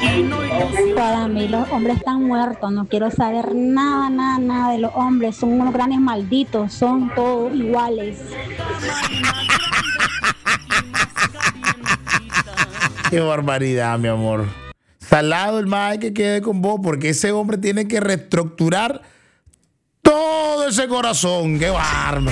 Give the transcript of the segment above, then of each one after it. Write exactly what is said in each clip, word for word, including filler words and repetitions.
Para mí los hombres están muertos, no quiero saber nada, nada, nada de los hombres, son unos grandes malditos, son todos iguales. Qué barbaridad, mi amor. Salado el mae que quede con vos, porque ese hombre tiene que reestructurar todo ese corazón. Qué bárbaro.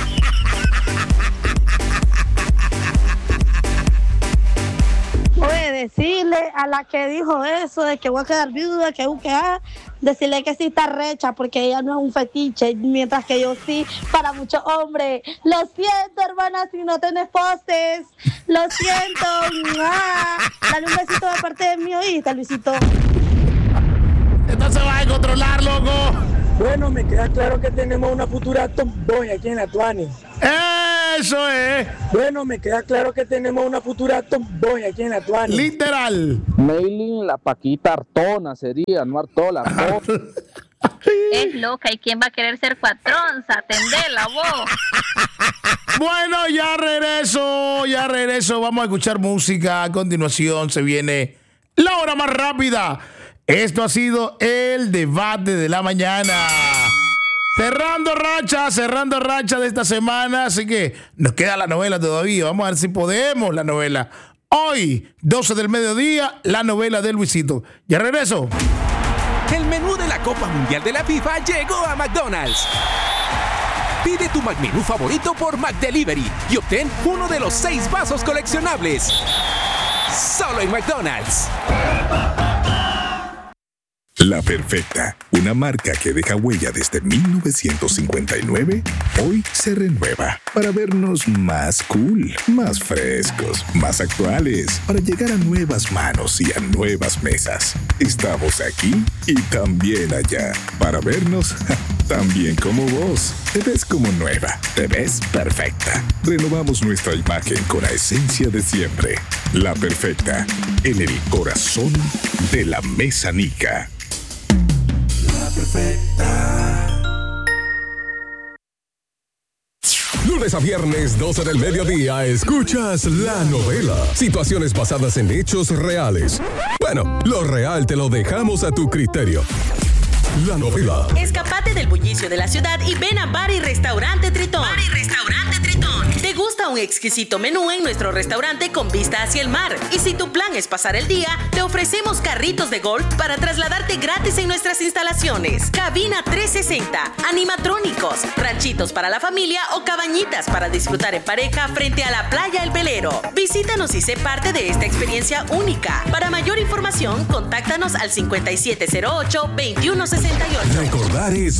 Oye, decirle a la que dijo eso de que voy a quedar viuda, que que ah, decirle que sí está recha porque ella no es un fetiche, mientras que yo sí para muchos hombres. Lo siento, hermana, si no tenés postes. Lo siento. ¡Ah! Dale un besito de parte de mí, ¿oíste, Luisito? Esto se va a controlar, loco. Bueno, me queda claro que tenemos una futura tomboy aquí en la Tuani. Eso es. Bueno, me queda claro que tenemos una futura tomboy aquí en la Tuani. Literal. Mailing la Paquita Artona sería, no Artola. Es loca, ¿y quién va a querer ser cuatronza? Atendela, vos. Bueno, ya regreso, ya regreso. Vamos a escuchar música. A continuación se viene la hora más rápida. Esto ha sido el debate de la mañana. Cerrando racha, cerrando racha de esta semana. Así que nos queda la novela todavía. Vamos a ver si podemos la novela. Hoy, doce del mediodía, la novela de Luisito. Ya regreso. El menú de la Copa Mundial de la FIFA llegó a McDonald's. Pide tu McMenú favorito por McDelivery y obtén uno de los seis vasos coleccionables. Solo en McDonald's. La Perfecta, una marca que deja huella desde mil novecientos cincuenta y nueve, hoy se renueva para vernos más cool, más frescos, más actuales, para llegar a nuevas manos y a nuevas mesas. Estamos aquí y también allá, para vernos tan bien como vos. Te ves como nueva, te ves perfecta. Renovamos nuestra imagen con la esencia de siempre. La Perfecta, en el corazón de la mesa Nica. Perfecta. Lunes a viernes, doce del mediodía, escuchas La Novela. Situaciones basadas en hechos reales. Bueno, lo real te lo dejamos a tu criterio. La Novela. Escapate del bullicio de la ciudad y ven a Bar y Restaurante Tritón. Bar y Restaurante Tritón. ¿Te gusta un exquisito menú en nuestro restaurante con vista hacia el mar? Y si tu plan es pasar el día, te ofrecemos carritos de golf para trasladarte gratis en nuestras instalaciones. Cabina trescientos sesenta, animatrónicos, ranchitos para la familia o cabañitas para disfrutar en pareja frente a la playa El Velero. Visítanos y sé parte de esta experiencia única. Para mayor información, contáctanos al cincuenta y siete cero ocho, veintiuno sesenta y ocho. Recordar es